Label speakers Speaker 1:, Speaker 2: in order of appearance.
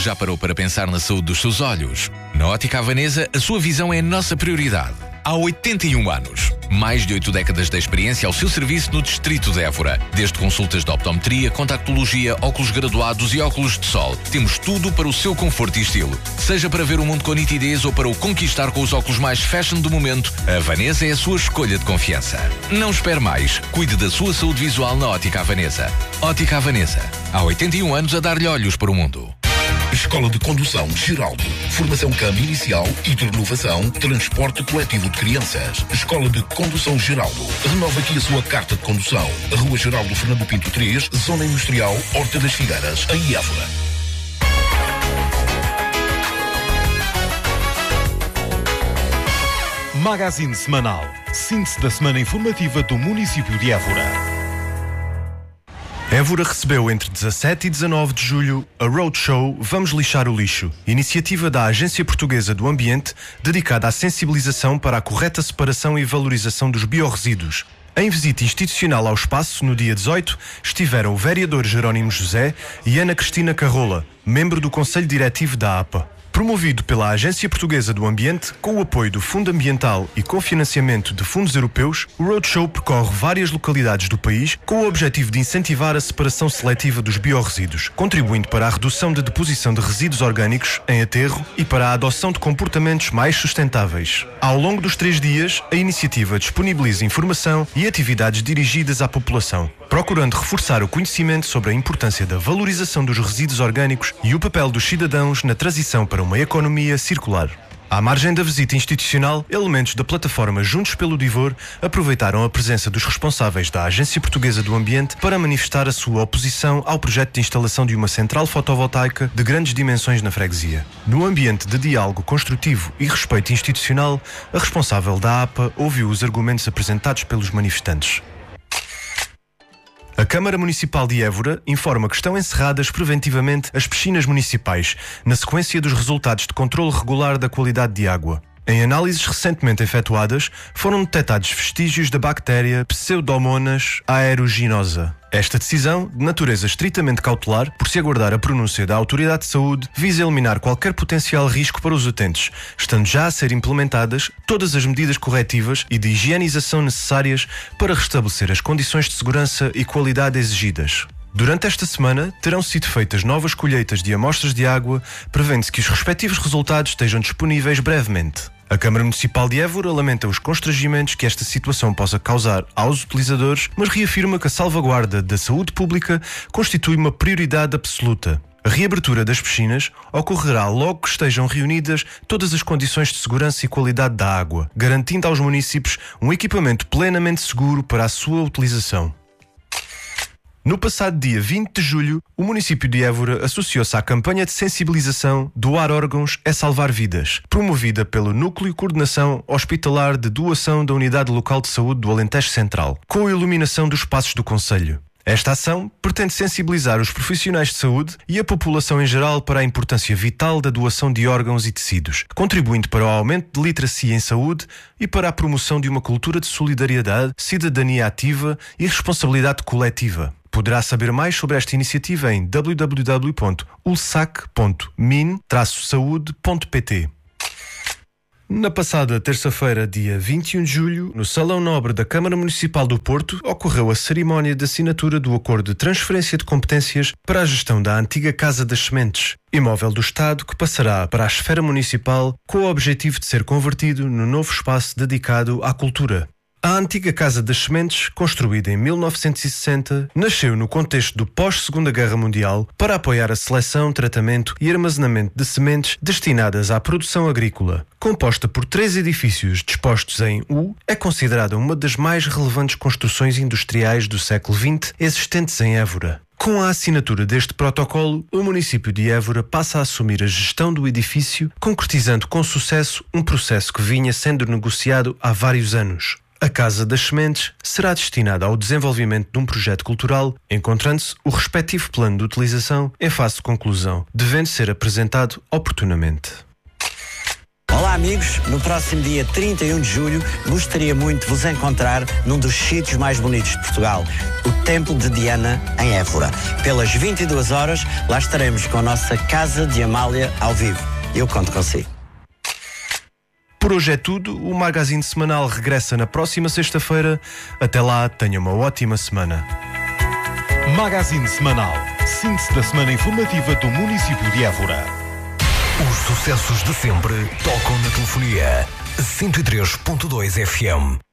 Speaker 1: Já parou para pensar na saúde dos seus olhos? Na Ótica Havanesa, a sua visão é a nossa prioridade. Há 81 anos. Mais de 8 décadas de experiência ao seu serviço no Distrito de Évora. Desde consultas de optometria, contactologia, óculos graduados e óculos de sol. Temos tudo para o seu conforto e estilo. Seja para ver o mundo com nitidez ou para o conquistar com os óculos mais fashion do momento, a Havanesa é a sua escolha de confiança. Não espere mais. Cuide da sua saúde visual na Ótica Havanesa. Ótica Havanesa. Há 81 anos a dar-lhe olhos para o mundo.
Speaker 2: Escola de Condução Geraldo. Formação CAM inicial e de renovação, transporte coletivo de crianças. Escola de Condução Geraldo. Renova aqui a sua carta de condução. Rua Geraldo Fernando Pinto 3, Zona Industrial, Horta das Figueiras, em Évora.
Speaker 3: Magazine semanal. Síntese da semana informativa do município de Évora. Évora recebeu entre 17 e 19 de julho a Roadshow Vamos Lixar o Lixo, iniciativa da Agência Portuguesa do Ambiente dedicada à sensibilização para a correta separação e valorização dos biorresíduos. Em visita institucional ao espaço, no dia 18, estiveram o vereador Jerónimo José e Ana Cristina Carrola, membro do Conselho Diretivo da APA. Promovido pela Agência Portuguesa do Ambiente, com o apoio do Fundo Ambiental e com financiamento de fundos europeus, o Roadshow percorre várias localidades do país com o objetivo de incentivar a separação seletiva dos biorresíduos, contribuindo para a redução de deposição de resíduos orgânicos em aterro e para a adoção de comportamentos mais sustentáveis. Ao longo dos 3 dias, a iniciativa disponibiliza informação e atividades dirigidas à população, procurando reforçar o conhecimento sobre a importância da valorização dos resíduos orgânicos e o papel dos cidadãos na transição para uma economia circular. À margem da visita institucional, elementos da plataforma Juntos pelo Divor aproveitaram a presença dos responsáveis da Agência Portuguesa do Ambiente para manifestar a sua oposição ao projeto de instalação de uma central fotovoltaica de grandes dimensões na freguesia. No ambiente de diálogo construtivo e respeito institucional, a responsável da APA ouviu os argumentos apresentados pelos manifestantes. A Câmara Municipal de Évora informa que estão encerradas preventivamente as piscinas municipais, na sequência dos resultados de controle regular da qualidade de água. Em análises recentemente efetuadas, foram detectados vestígios da bactéria Pseudomonas aeruginosa. Esta decisão, de natureza estritamente cautelar, por se aguardar a pronúncia da Autoridade de Saúde, visa eliminar qualquer potencial risco para os utentes, estando já a ser implementadas todas as medidas corretivas e de higienização necessárias para restabelecer as condições de segurança e qualidade exigidas. Durante esta semana, terão sido feitas novas colheitas de amostras de água, prevendo-se que os respectivos resultados estejam disponíveis brevemente. A Câmara Municipal de Évora lamenta os constrangimentos que esta situação possa causar aos utilizadores, mas reafirma que a salvaguarda da saúde pública constitui uma prioridade absoluta. A reabertura das piscinas ocorrerá logo que estejam reunidas todas as condições de segurança e qualidade da água, garantindo aos municípios um equipamento plenamente seguro para a sua utilização. No passado dia 20 de julho, o município de Évora associou-se à campanha de sensibilização Doar órgãos é salvar vidas, promovida pelo Núcleo de Coordenação Hospitalar de Doação da Unidade Local de Saúde do Alentejo Central, com a iluminação dos espaços do concelho. Esta ação pretende sensibilizar os profissionais de saúde e a população em geral para a importância vital da doação de órgãos e tecidos, contribuindo para o aumento de literacia em saúde e para a promoção de uma cultura de solidariedade, cidadania ativa e responsabilidade coletiva. Poderá saber mais sobre esta iniciativa em www.ulsac.min-saude.pt. Na passada terça-feira, dia 21 de julho, no Salão Nobre da Câmara Municipal do Porto, ocorreu a cerimónia de assinatura do Acordo de Transferência de Competências para a gestão da antiga Casa das Sementes, imóvel do Estado que passará para a esfera municipal com o objetivo de ser convertido no novo espaço dedicado à cultura. A antiga Casa das Sementes, construída em 1960, nasceu no contexto do pós-Segunda Guerra Mundial para apoiar a seleção, tratamento e armazenamento de sementes destinadas à produção agrícola. Composta por 3 edifícios dispostos em U, é considerada uma das mais relevantes construções industriais do século XX existentes em Évora. Com a assinatura deste protocolo, o município de Évora passa a assumir a gestão do edifício, concretizando com sucesso um processo que vinha sendo negociado há vários anos. A Casa das Sementes será destinada ao desenvolvimento de um projeto cultural, encontrando-se o respectivo plano de utilização em fase de conclusão, devendo ser apresentado oportunamente.
Speaker 4: Olá amigos, no próximo dia 31 de julho gostaria muito de vos encontrar num dos sítios mais bonitos de Portugal, o Templo de Diana, em Évora. Pelas 22 horas, lá estaremos com a nossa Casa de Amália ao vivo. Eu conto consigo.
Speaker 3: Por hoje é tudo. O Magazine Semanal regressa na próxima sexta-feira. Até lá, tenha uma ótima semana.
Speaker 5: Magazine Semanal. Síntese da semana informativa do município de Évora.
Speaker 6: Os sucessos de sempre tocam na telefonia. 103.2 FM.